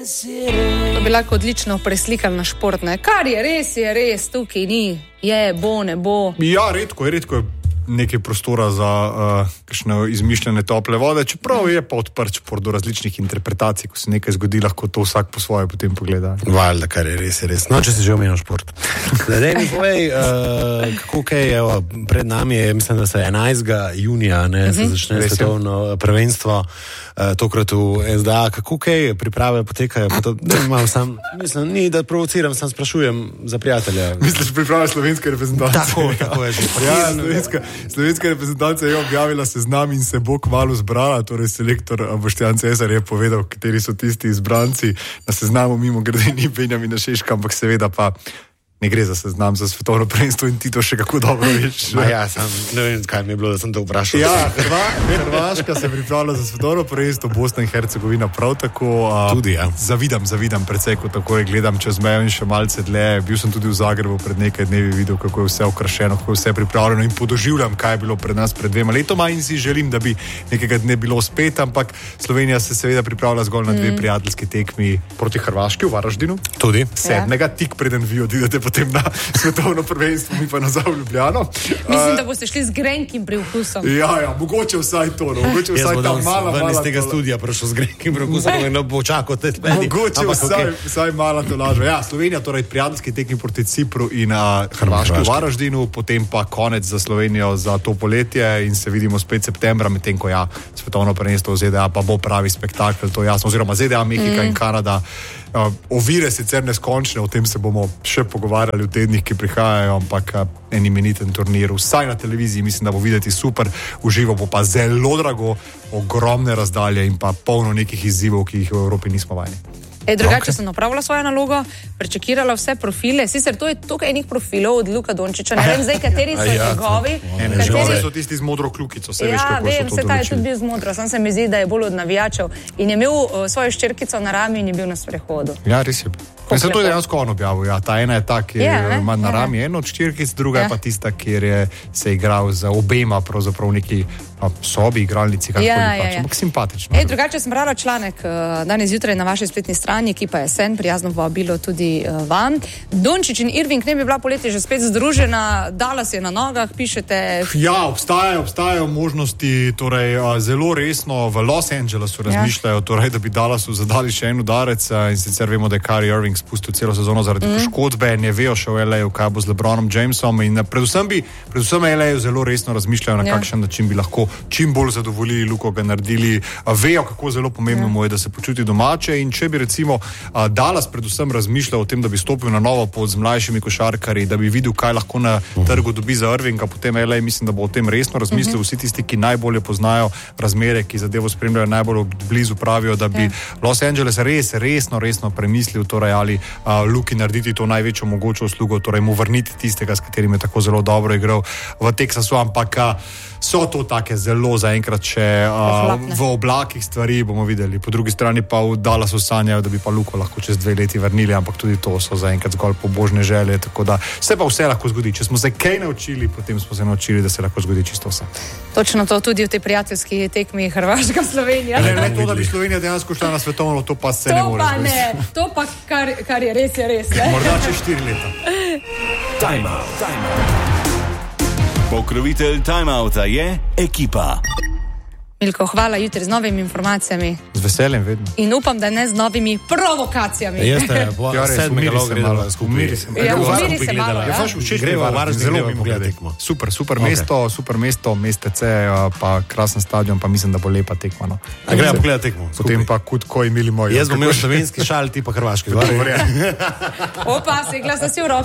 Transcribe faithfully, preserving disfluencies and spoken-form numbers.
To bi lahko odlično preslikali na šport, ne? Kar je res, je res, tukaj ni, je, bo, ne bo. Ja, redko je, redko je nekaj prostora za uh, kakšne izmišljene tople vode, čeprav je pa odprt šport do različnih interpretacij, ko se nekaj zgodi, lahko to vsak po svoje potem pogleda. Valjda, kar je res, je res. No, če si že omenil šport. Zdaj mi povej, uh, kako kaj je, pred nami je, mislim, da se enajstega junija, ne, se začne res svetovno je. Prvenstvo, uh, tokrat v S D A, kako kaj priprave potekajo, pa to, da imam sam, mislim, ni da provociram, sam sprašujem za prijatelja. Misliš priprave slovenske reprezentacije? Tako, tako je že. Ja, slovenska, slovenska reprezentacija je objavila seznam in se bo kmalu zbrala, torej selektor Boštjan Cesar je povedal, kateri so tisti izbranci. Na seznamu mimo grede ni Benjamina Šeška, ampak seveda pa ne gre za seznam za svetovno prvenstvo in ti to še kako dobro veš. Ja, sam ne vem, kaj mi je bilo, da sem to vprašal. Ja, Hrva, Hrvaška se pripravlja za svetovno prvenstvo, Bosna in Hercegovina prav tako. A, tudi, ja. Zavidam, zavidam precej, ko tako je, gledam čez mejo in še malce dlje. Bil sem tudi v Zagrebu pred nekaj dnevi, videl, kako je vse okrašeno, kako je vse pripravljeno in podoživljam, kaj je bilo pred nas pred dvema letoma in si želim, da bi nekega dne bilo spet, ampak Slovenija se seveda pripravlja zgolj na dve mm. prijateljski tekmi proti Hrvaški v Varaždinu. Tudi. Sedmega, tik preden vi odidete potem na svetovno prvenstvo, mi pa nazaj v Ljubljano. Mislim, da boste šli z grenkim priokusom. Ja, ja, mogoče vsaj to, no, mogoče vsaj ta mala, mala iz tega to... studija prišel z grenkim priokusom, in bo čakal te spedi. Mogoče vsaj, okay. vsaj mala to lažba. Ja, Slovenija, torej prijateljski tekmi proti Cipru in uh, Hrvaški v Varaždinu, potem pa konec za Slovenijo za to poletje in se vidimo spet septembra, medtem ko ja, svetovno prvenstvo v Z D A pa bo pravi spektakel, to jasno, oziroma Z D A, Mehika mm. in Kanada. Uh, ovire sicer neskončne, o tem se bomo še pogovarjali v tednih, ki prihajajo, ampak uh, en imeniten turnir, vsaj na televiziji, mislim, da bo videti super, uživo bo pa zelo drago, ogromne razdalje in pa polno nekih izzivov, ki jih v Evropi nismo vajeni. E, drugače okay. sem napravila svojo nalogo, prečekirala vse profile, sicer to je tukaj enih profilov od Luka Dončiča, ne vem zdaj, kateri so ja, njegovi. Ene, kateri so tisti z modro klukico, se ja, veš, kako vem, so to določili. Ja, vem, se ta je tudi bil z modro, sam se mi zdi, da je bolj od navijačev in je imel uh, svojo ščerkico na rami in je bil na sprehodu. Ja, res je. Mislim, to je dejansko on objavil, ja, ta ena je ta, ki ja, ima na rami eno od ščerkic, druga ja. je pa tista, kjer je se igral z obema, pravzaprav neki a, sobi, igralnici, kako ja, pač, ja, ampak ja. simpatično. E, drugače sem brala članek uh, danes zjutraj na vaši spletni strani, ki pa je sen, prijazno povabilo tudi uh, vam. Dončić in Irving ne bi bila poleti že spet združena, Dallas je na nogah, pišete. Ja, obstajajo, obstajajo možnosti, torej uh, zelo resno v Los Angelesu razmišljajo, ja. torej, da bi Dallasu zadali še en udarec uh, in sicer vemo, da je Kyrie Irving spustil celo sezono zaradi mm. poškodbe, ne vejo še v L A-ju, kaj bo z LeBronom Jamesom in predvsem bi, predvsem L A-ju zelo resno razmišljajo, na ja. kakšen način bi lahko čim bolj zadovoljili Luko, ga naredili, vejo, kako zelo pomembno ja. mu je, da se počuti domače in če bi recimo uh, Dallas predvsem razmišljal o tem, da bi stopil na novo pot z mlajšimi košarkarji, da bi videl, kaj lahko na trgu dobi za Irvinga, potem L A, mislim, da bo o tem resno razmislil, vsi tisti, ki najbolje poznajo razmere, ki zadevo spremljajo najbolj blizu, pravijo, da bi ja. Los Angeles res, resno, resno premislil, torej ali uh, Luki narediti to največjo mogočo uslugo, torej mu vrniti tistega, s katerim je tako zelo dobro igral v Teksasu, ampak uh, so to take zelo zaenkrat še uh, v oblakih stvari, bomo videli. Po drugi strani pa v Dallasu sanjajo, da bi pa Luko lahko čez dve leti vrnili, ampak tudi to so zaenkrat zgolj pobožne želje, tako da se pa vse lahko zgodi. Če smo se kaj naučili, potem smo se naučili, da se lahko zgodi čisto vse. Točno to tudi v tej prijateljski tekmi Hrvaška Slovenija. Ne, ne to, da bi Slovenija dejansko šla na svetovno, to pa se to ne more. To pa ne, to pa kar, kar je res, je res. Ne? Morda čez štiri leta. Time out, time out. Pokrovitelj Time Outa je Ekipa. Milko, hvala, jutri z novimi informacijami. Z veseljem vedno. In upam, da ne z novimi provokacijami. Jeste, bo ja, sedmega loga gledala skupaj. Umiri se malo. Ja, umiri se malo, ja. Ja, všeč greva, zelo mimo gledekmo. Super, super okay. mesto, super mesto, mestece, pa krasen stadion, pa mislim, da bo lepa tekma. No. A greva pogledati tekmo. Potem pa Kutko in Mili moji. Jaz bom imel slovenski šal, ti pa hrvaški. Opa, si glasa si v roki.